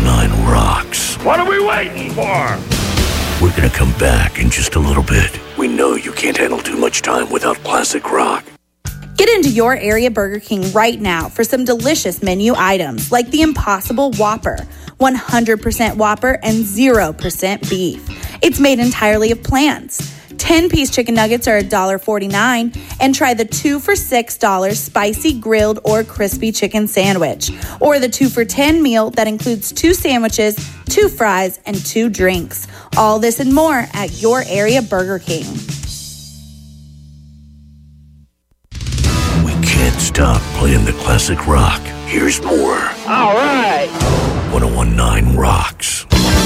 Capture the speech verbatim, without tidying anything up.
nine rocks. What are we waiting for? We're gonna come back in just a little bit. We know you can't handle too much time without classic rock. Get into your area Burger King right now for some delicious menu items like the Impossible Whopper, one hundred percent Whopper and zero percent beef. It's made entirely of plants. ten-piece chicken nuggets are one dollar forty-nine, and try the two for six dollars spicy grilled or crispy chicken sandwich, or the two for ten meal that includes two sandwiches, two fries, and two drinks. All this and more at your area Burger King. We can't stop playing the classic rock. Here's more. All right. one oh one point nine Rocks.